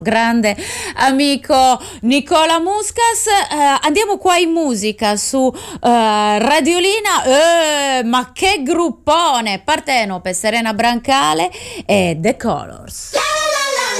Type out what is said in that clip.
Grande amico Nicola Muscas. Andiamo qua in musica su Radiolina. Ma che gruppone! Partenope, Serena Brancale e The Colors.